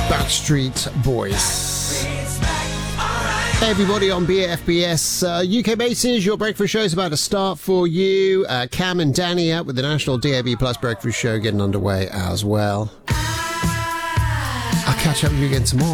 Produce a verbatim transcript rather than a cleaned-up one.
Backstreet Boys. Hey everybody on B F B S uh, U K bases, your breakfast show is about to start for you. Uh, Cam and Danny out with the National D A B Plus breakfast show getting underway as well. I'll catch up with you again tomorrow.